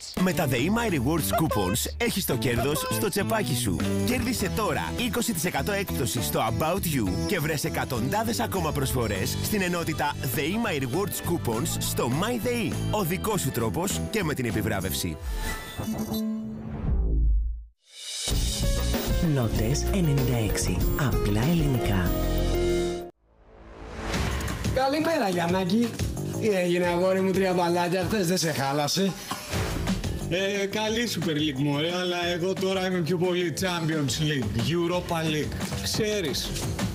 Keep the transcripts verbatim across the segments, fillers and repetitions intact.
Με τα The My Rewards Coupons έχεις το κέρδος στο τσεπάκι σου. Κέρδισε τώρα είκοσι τοις εκατό έκπτωση στο About You και βρες εκατοντάδες ακόμα προσφορές στην ενότητα The My Rewards Coupons στο MyTheE. Ο δικός σου τρόπος και με την επιβράβευση. Νότες ενενήντα έξι. Απλά ελληνικά. Καλημέρα Γιαννάκη. Τι έγινε αγόρι μου, τρία μπαλάκια χτες, δεν σε χάλασε? Ε, καλή Super League μωρέ, αλλά εγώ τώρα είμαι πιο πολύ Champions League, Europa League, ξέρεις.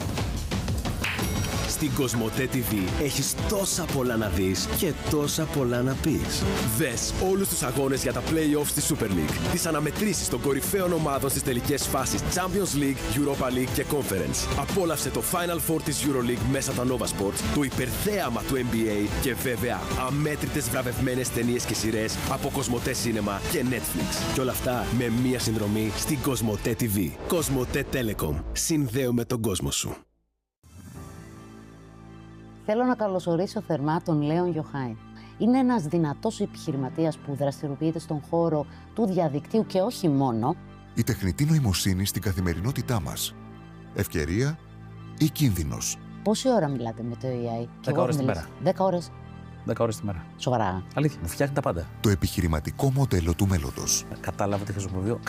Στην Κοσμοτέ τι βι έχεις τόσα πολλά να δεις και τόσα πολλά να πεις. Δες όλους τους αγώνες για τα play-offs στη Super League, τις αναμετρήσεις των κορυφαίων ομάδων στις τελικές φάσεις Champions League, Europa League και Conference. Απόλαυσε το Final Four της EuroLeague μέσα τα Nova Sports, το υπερθέαμα του N B A και βέβαια αμέτρητες βραβευμένες ταινίες και σειρές από Κοσμοτέ Cinema και Netflix. Και όλα αυτά με μία συνδρομή στην Κοσμοτέ τι βι. Κοσμοτέ Telecom. Συνδέουμε τον κόσμο σου. Θέλω να καλωσορίσω θερμά τον Λέον Γιοχάη. Είναι ένας δυνατός επιχειρηματίας που δραστηριοποιείται στον χώρο του διαδικτύου και όχι μόνο. Η τεχνητή νοημοσύνη στην καθημερινότητά μας. Ευκαιρία ή κίνδυνος? Πόση ώρα μιλάτε με το έι άι? Δέκα ώρες τη μέρα. Δέκα ώρες. Δέκα ώρες τη μέρα. Σοβαρά? Αλήθεια, μου φτιάχνει τα πάντα. Το επιχειρηματικό μοντέλο του μέλλοντος. Κατάλαβα τι χρησιμοποιώ.